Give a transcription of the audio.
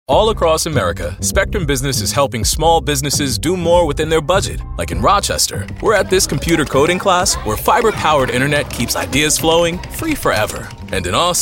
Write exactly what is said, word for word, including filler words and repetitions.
All across America, Spectrum Business is helping small businesses do more within their budget. Like in Rochester, we're at this computer coding class where fiber-powered internet keeps ideas flowing free forever. And in Austin,